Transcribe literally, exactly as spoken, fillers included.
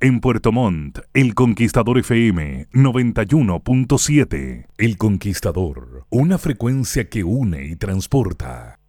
En Puerto Montt, El Conquistador F M noventa y uno punto siete. El Conquistador, una frecuencia que une y transporta.